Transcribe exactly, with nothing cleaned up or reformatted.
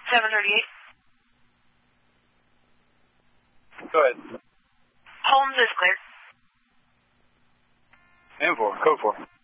seven thirty-eight. Go ahead. Holmes is cleared. And four. Code four.